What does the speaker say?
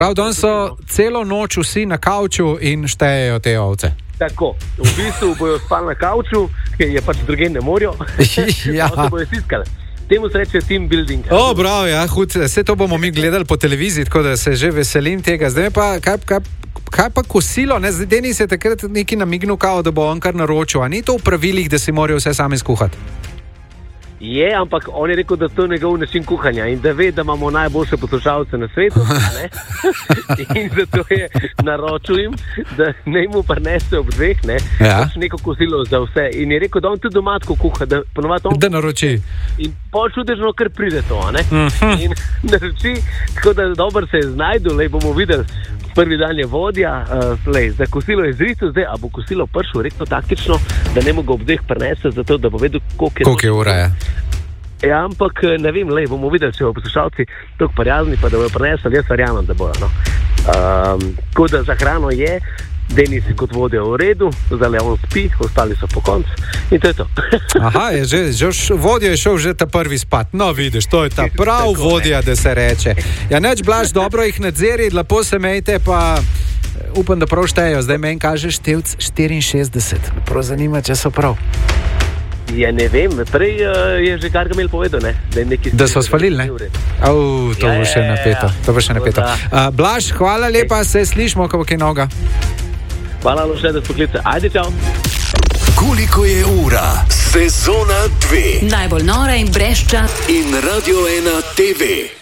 Prav, danes so celo noč vsi na kavču in štejejo te ovce. Tako, v bistvu bojo spali na kavču, ker je pač druge ne morajo. Ja. Se bojo stiskali. Temu se reče team building. O, bravo, ja, hud, vse to bomo mi gledali po televiziji, tako da se že veselim tega. Zdaj pa, kaj pa kosilo, ne? Zdaj Denis je takrat neki namignil kao, da bo on kar naročil, a ni to v pravilih, da si morajo vse sami skuhati? Je, ampak on je rekel, da to je njegov način kuhanja in da ve, da imamo najboljše poslušalce na svetu, ne? In zato je naročil jim, da ne mu prinese ob dveh, ne? Ja. Neko kosilo za vse. In je rekel, da on tudi doma tako kuha, da ponovadi on... Da naroči. In pol čudežno kar pride to, ne? In naroči, tako da dobro se je znajdu, lej bomo videli. Prvi dan je vodja, za kosilo je zritu, zdaj, a bo kosilo prišlo rekno taktično, da ne mogo ob dveh prinese, zato da bo vedel, koliko je ura, ja. Ja, ampak ne vem, bomo videli, če bo poslušalci tako prijazni, pa da bojo prinesli, jaz verjamem, da bojo, no. Tako da za hrano je, Denis kot vodja v redu, zdaj on spi, ostali so po koncu in to je to. Aha, vodja je šel že ta prvi spat. No, vidiš, to je ta prav vodja, da se reče. Ja, neč Blaž, dobro jih nadziri, lepo se mejte, pa upam, da prav štejo. Zdaj meni kažeš števc 64. Prav zanima, če so prav. Ja, ne vem, prej je že Gargamel povedal, ne? Da so svalili, ne? To bo še napeto. To bo še napeto. Blaž, hvala lepa, se slišimo, ko bo kaj noga. Hvala, Loše, da spoklice. Ajde, čau. Koliko je ura? Sezona 2. Najbolj nora in brešča. In Radio 1 TV.